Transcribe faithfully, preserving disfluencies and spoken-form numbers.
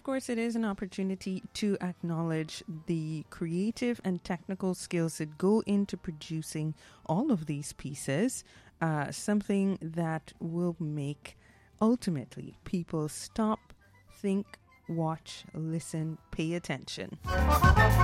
course, it is an opportunity to acknowledge the creative and technical skills that go into producing all of these pieces, uh, something that will make, ultimately, people stop, think, watch, listen, pay attention.